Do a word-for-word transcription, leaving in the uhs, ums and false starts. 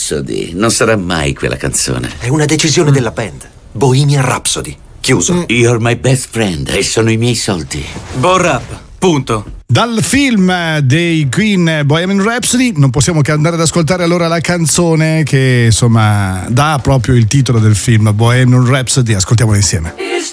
Rhapsody non sarà mai quella canzone. È una decisione mm. della band. Bohemian Rhapsody. Chiuso. Mm. You're my best friend e sono i miei soldi. Buon rap. Punto. Dal film dei Queen Bohemian Rhapsody non possiamo che andare ad ascoltare allora la canzone che insomma dà proprio il titolo del film Bohemian Rhapsody. Ascoltiamola insieme. Is